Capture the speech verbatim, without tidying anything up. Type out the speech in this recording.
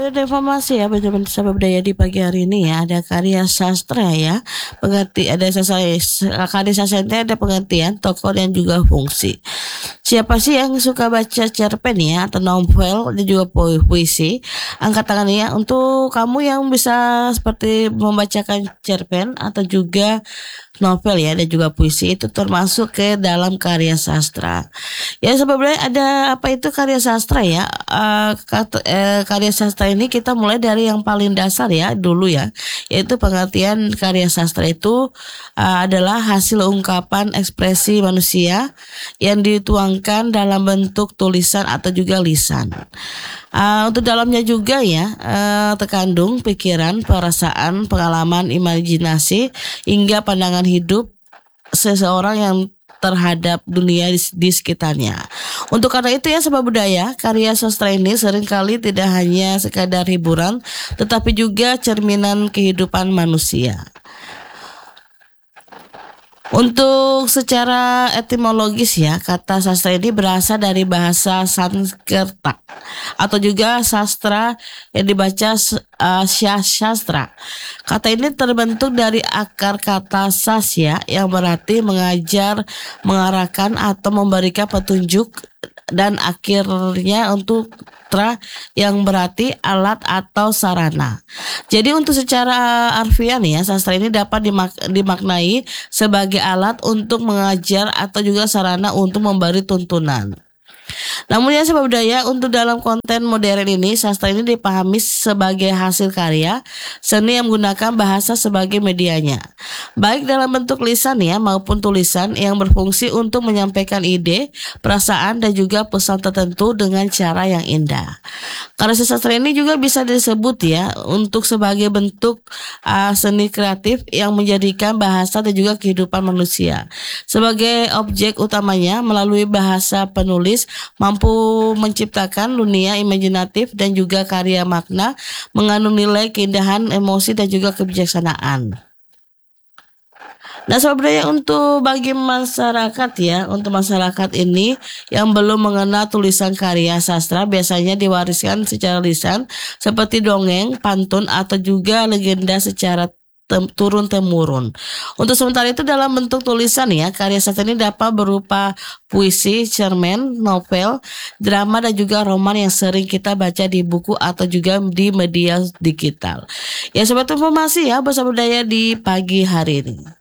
Ada informasi ya benar-benar sama budaya di pagi hari ini ya. Ada karya sastra ya. Pengerti ada sastra karya sastra ini ada pengertian tokoh dan juga fungsi. Siapa sih yang suka baca cerpen ya atau novel dan juga pu- puisi? Angkat tangan ya untuk kamu yang bisa seperti membacakan cerpen atau juga novel ya dan juga puisi itu termasuk ke dalam karya sastra. Ya sebenarnya ada apa itu karya sastra ya? Eh, kata- eh, karya sastra ini kita mulai dari yang paling dasar ya dulu ya, yaitu pengertian karya sastra itu eh, adalah hasil ungkapan ekspresi manusia yang dituangkan dalam bentuk tulisan atau juga lisan. Ah, untuk dalamnya juga ya eh, terkandung pikiran, perasaan, pengalaman, imajinasi hingga pandangan hidup seseorang yang terhadap dunia di, di sekitarnya. Untuk karena itu ya sebab budaya, karya sastra ini seringkali tidak hanya sekadar hiburan, tetapi juga cerminan kehidupan manusia. Untuk secara etimologis ya, kata sastra ini berasal dari bahasa Sanskerta atau juga sastra yang dibaca uh, syastra. Kata ini terbentuk dari akar kata sasya yang berarti mengajar, mengarahkan atau memberikan petunjuk dan akhirnya untuk tra yang berarti alat atau sarana. Jadi untuk secara harfiah nih ya, sastra ini dapat dimak- dimaknai sebagai alat untuk mengajar atau juga sarana untuk memberi tuntunan. Namun ya sebab budaya untuk dalam konten modern ini sastra ini dipahami sebagai hasil karya seni yang menggunakan bahasa sebagai medianya, baik dalam bentuk lisan ya maupun tulisan yang berfungsi untuk menyampaikan ide, perasaan dan juga pesan tertentu dengan cara yang indah. Karya sastra ini juga bisa disebut ya untuk sebagai bentuk uh, seni kreatif yang menjadikan bahasa dan juga kehidupan manusia sebagai objek utamanya. Melalui bahasa penulis mampu menciptakan dunia imajinatif dan juga karya makna mengandung nilai keindahan, emosi dan juga kebijaksanaan. Nah sebenarnya untuk bagi masyarakat ya, untuk masyarakat ini yang belum mengenal tulisan karya sastra biasanya diwariskan secara lisan seperti dongeng, pantun atau juga legenda secara tem- turun temurun. Untuk sementara itu dalam bentuk tulisan ya, karya sastra ini dapat berupa puisi, cerpen, novel, drama dan juga roman yang sering kita baca di buku atau juga di media digital. Ya sobat informasi ya, bersama budaya di pagi hari ini.